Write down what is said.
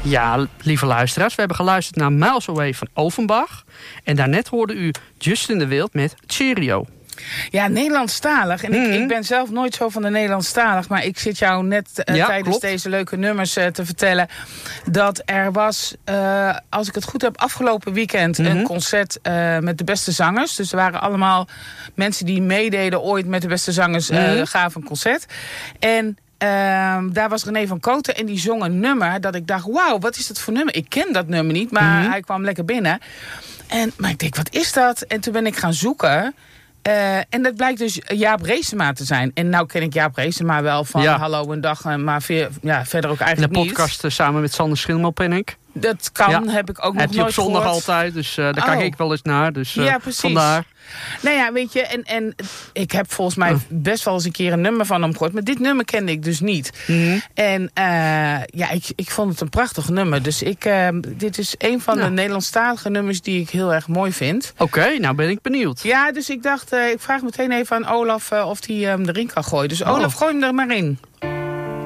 Ja, lieve luisteraars, we hebben geluisterd naar Miles Away van Offenbach. En daarnet hoorde u Justin de Wild met Cheerio. Ja, Nederlandstalig. En ik ben zelf nooit zo van de Nederlandstalig. Maar ik zit jou net tijdens deze leuke nummers te vertellen... dat er was, als ik het goed heb, afgelopen weekend... een concert met de beste zangers. Dus er waren allemaal mensen die meededen ooit met de beste zangers... gaven een concert. En... daar was René van Kooten en die zong een nummer... dat ik dacht, wauw, wat is dat voor nummer? Ik ken dat nummer niet, maar hij kwam lekker binnen. Maar ik denk, wat is dat? En toen ben ik gaan zoeken... en dat blijkt dus Jaap Reesema te zijn. En nou ken ik Jaap Reesema wel van Hallo een Dag... maar verder ook eigenlijk niet. In de podcast samen met Sander Schilmel ben ik. Dat kan, heb ik ook nog nooit gehoord. Heb je op zondag altijd, dus daar kijk ik wel eens naar. Dus vandaar. Nou ja, weet je, en ik heb volgens mij best wel eens een keer een nummer van hem gehoord. Maar dit nummer kende ik dus niet. En ik vond het een prachtig nummer. Dus dit is een van de Nederlandstalige nummers die ik heel erg mooi vind. Oké, nou ben ik benieuwd. Ja, dus ik dacht, ik vraag meteen even aan Olaf of hij hem erin kan gooien. Dus Olaf, gooi hem er maar in.